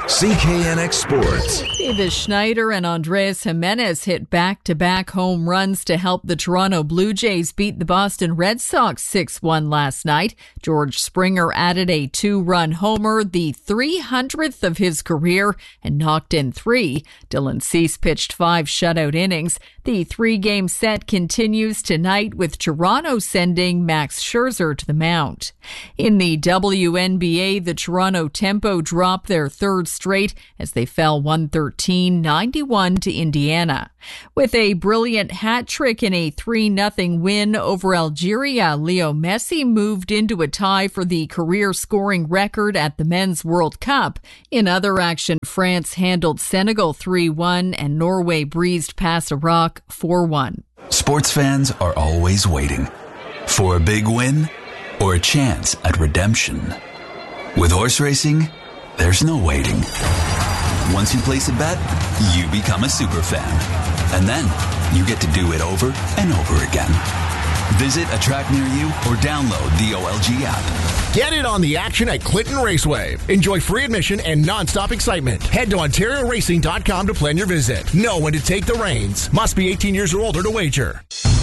CKNX Sports. Davis Schneider and Andres Jimenez hit back-to-back home runs to help the Toronto Blue Jays beat the Boston Red Sox 6-1 last night. George Springer added a 2-run homer, the 300th of his career, and knocked in 3. Dylan Cease pitched 5 shutout innings. The 3-game set continues tonight with Toronto sending Max Scherzer to the mound. In the WNBA, the Toronto Tempo dropped their third straight as they fell 113-91 to Indiana. With a brilliant hat trick in a 3-0 win over Algeria, Leo Messi moved into a tie for the career scoring record at the Men's World Cup. In other action, France handled Senegal 3-1 and Norway breezed past Iraq 4-1. Sports fans are always waiting for a big win or a chance at redemption. With horse racing, there's no waiting. Once you place a bet, you become a super fan. And then you get to do it over and over again. Visit a track near you or download the OLG app. Get in on the action at Clinton Raceway. Enjoy free admission and non-stop excitement. Head to OntarioRacing.com to plan your visit. Know when to take the reins. Must be 18 years or older to wager.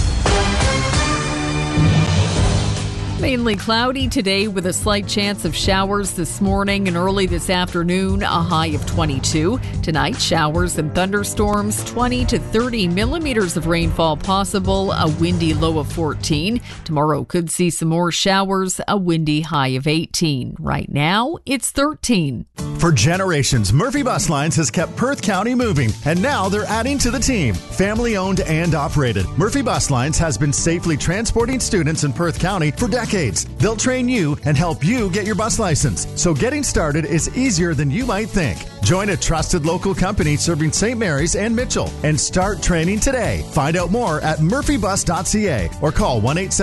Mainly cloudy today with a slight chance of showers this morning and early this afternoon, a high of 22. Tonight, showers and thunderstorms, 20 to 30 millimeters of rainfall possible, a windy low of 14. Tomorrow could see some more showers, a windy high of 18. Right now, it's 13. For generations, Murphy Bus Lines has kept Perth County moving, and now they're adding to the team. Family owned and operated, Murphy Bus Lines has been safely transporting students in Perth County for decades. They'll train you and help you get your bus license, so getting started is easier than you might think. Join a trusted local company serving St. Mary's and Mitchell and start training today. Find out more at murphybus.ca or call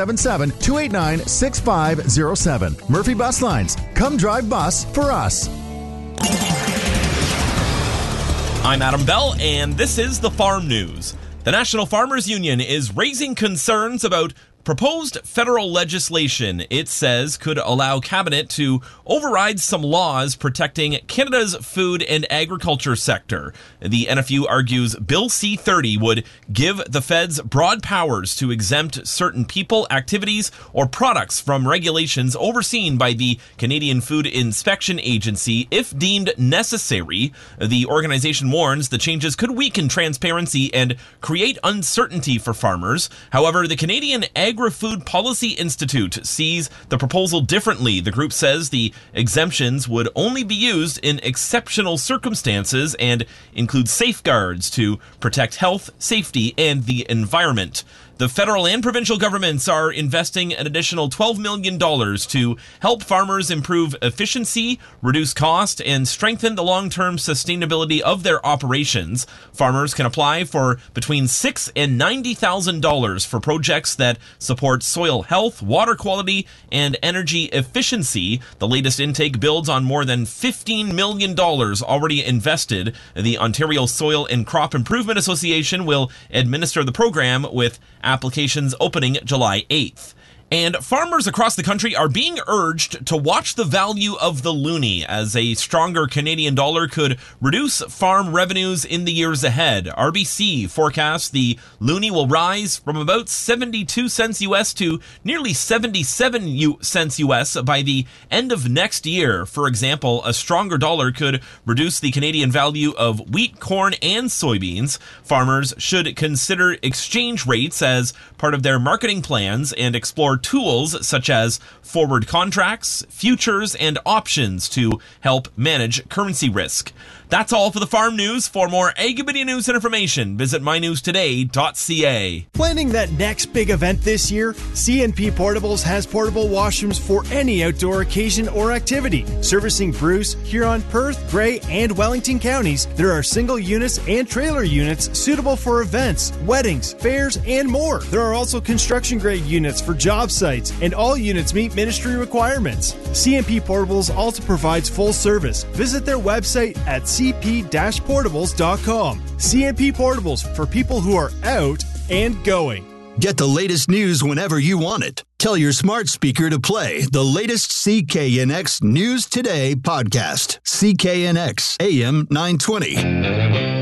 1-877-289-6507. Murphy Bus Lines. Come drive bus for us. I'm Adam Bell, and this is the Farm News. The National Farmers Union is raising concerns about proposed federal legislation it says could allow Cabinet to override some laws protecting Canada's food and agriculture sector. The NFU argues Bill C-30 would give the feds broad powers to exempt certain people, activities, or products from regulations overseen by the Canadian Food Inspection Agency if deemed necessary. The organization warns the changes could weaken transparency and create uncertainty for farmers. However, the Canadian Agri-Food Policy Institute sees the proposal differently. The group says the exemptions would only be used in exceptional circumstances and include safeguards to protect health, safety, and the environment. The federal and provincial governments are investing an additional $12 million to help farmers improve efficiency, reduce cost, and strengthen the long-term sustainability of their operations. Farmers can apply for between $6,000 and $90,000 for projects that support soil health, water quality, and energy efficiency. The latest intake builds on more than $15 million already invested. The Ontario Soil and Crop Improvement Association will administer the program with applications opening July 8th. And farmers across the country are being urged to watch the value of the loonie, as a stronger Canadian dollar could reduce farm revenues in the years ahead. RBC forecasts the loonie will rise from about 72 cents US to nearly 77 cents US by the end of next year. For example, a stronger dollar could reduce the Canadian value of wheat, corn, and soybeans. Farmers should consider exchange rates as part of their marketing plans and explore tools such as forward contracts, futures, and options to help manage currency risk. That's all for the Farm News. For more Agribidia news and information, visit mynewstoday.ca. Planning that next big event this year? CNP Portables has portable washrooms for any outdoor occasion or activity. Servicing Bruce, Huron, Perth, Grey, and Wellington counties, there are single units and trailer units suitable for events, weddings, fairs, and more. There are also construction-grade units for job sites, and all units meet ministry requirements. CNP Portables also provides full service. Visit their website at cp-portables.com. CNP Portables, for people who are out and going. Get the latest news whenever you want it. Tell your smart speaker to play the latest CKNX News Today podcast. CKNX AM 920.